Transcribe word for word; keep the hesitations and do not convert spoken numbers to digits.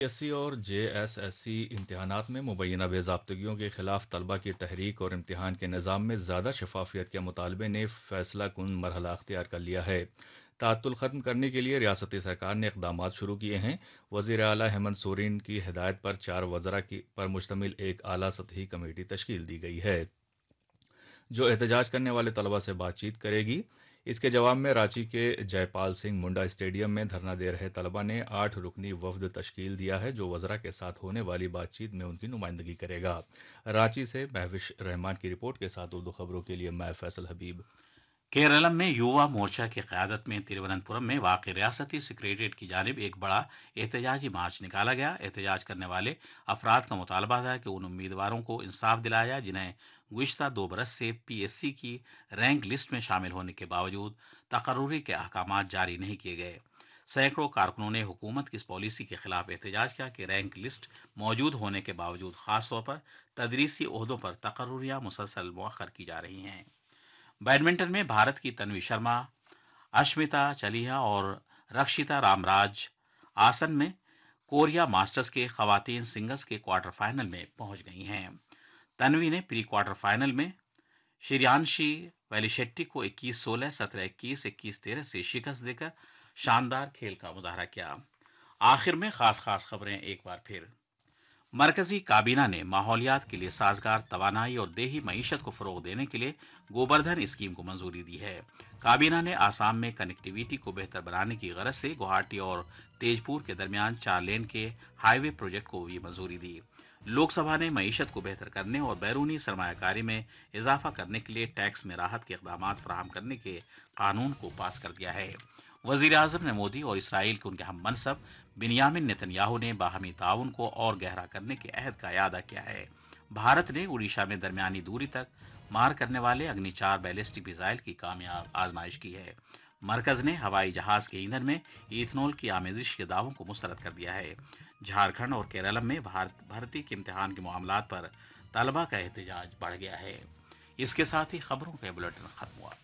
S C اور J S S C امتحانات میں مبینہ بے ضابطگیوں کے خلاف طلبہ کی تحریک اور امتحان کے نظام میں زیادہ شفافیت کے مطالبے نے فیصلہ کن مرحلہ اختیار کر لیا ہے۔ تعطل ختم کرنے کے لیے ریاستی سرکار نے اقدامات شروع کیے ہیں۔ وزیر اعلیٰ ہیمنت سورین کی ہدایت پر چار وزراء کی پر مشتمل ایک اعلیٰ سطحی کمیٹی تشکیل دی گئی ہے جو احتجاج کرنے والے طلبہ سے بات چیت کرے گی۔ اس کے جواب میں رانچی کے جے پال سنگھ منڈا اسٹیڈیم میں دھرنا دے رہے طلبہ نے آٹھ رکنی وفد تشکیل دیا ہے جو وزراء کے ساتھ ہونے والی بات چیت میں ان کی نمائندگی کرے گا۔ رانچی سے مہوش رحمان کی رپورٹ کے ساتھ اردو خبروں کے لیے میں فیصل حبیب۔ کیرالم میں یووا مورچہ کی قیادت میں ترووننتپورم میں واقع ریاستی سیکریٹریٹ کی جانب ایک بڑا احتجاجی مارچ نکالا گیا۔ احتجاج کرنے والے افراد کا مطالبہ تھا کہ ان امیدواروں کو انصاف دلایا جائے جنہیں گزشتہ دو برس سے پی ایس سی کی رینک لسٹ میں شامل ہونے کے باوجود تقرری کے احکامات جاری نہیں کیے گئے۔ سینکڑوں کارکنوں نے حکومت کی اس پالیسی کے خلاف احتجاج کیا کہ رینک لسٹ موجود ہونے کے باوجود خاص طور پر تدریسی عہدوں پر تقرریاں مسلسل مؤخر کی جا رہی ہیں۔ بیڈمنٹن میں بھارت کی تنوی شرما، اشمیتا چلیہا اور رکشیتا رام راج آسن میں کوریا ماسٹرز کے خواتین سنگلز کے کوارٹر فائنل میں پہنچ گئی ہیں۔ تنوی نے پری کوارٹر فائنل میں شریانشی ویلی شیٹی کو اکیس سولہ، سترہ اکیس، اکیس تیرہ سے شکست دے کر شاندار کھیل کا مظاہرہ کیا۔ آخر میں خاص خاص خبریں ایک بار پھر۔ مرکزی کابینہ نے ماحولیات کے لیے سازگار توانائی اور دیہی معیشت کو فروغ دینے کے لیے گوبردھن اسکیم کو منظوری دی ہے۔ کابینہ نے آسام میں کنیکٹیویٹی کو بہتر بنانے کی غرض سے گوہاٹی اور تیج پور کے درمیان چار لین کے ہائی وے پروجیکٹ کو بھی منظوری دی۔ لوک سبھا نے معیشت کو بہتر کرنے اور بیرونی سرمایہ کاری میں اضافہ کرنے کے لیے ٹیکس میں راحت کے اقدامات فراہم کرنے کے قانون کو پاس کر دیا ہے۔ وزیر اعظم نے مودی اور اسرائیل کے ان کے ہم منصب بنیامن نتن یاہو نے باہمی تعاون کو اور گہرا کرنے کے عہد کا اعادہ کیا ہے۔ بھارت نے اڑیشہ میں درمیانی دوری تک مار کرنے والے اگنی چار بیلسٹک میزائل کی کامیاب آزمائش کی ہے۔ مرکز نے ہوائی جہاز کے ایندھن میں ایتھنول کی آمیزش کے دعووں کو مسترد کر دیا ہے۔ جھارکھنڈ اور کیرالم میں بھارت بھرتی کے امتحان کے معاملات پر طلبہ کا احتجاج بڑھ گیا ہے۔ اس کے ساتھ ہی خبروں کا بلیٹن ختم ہوا۔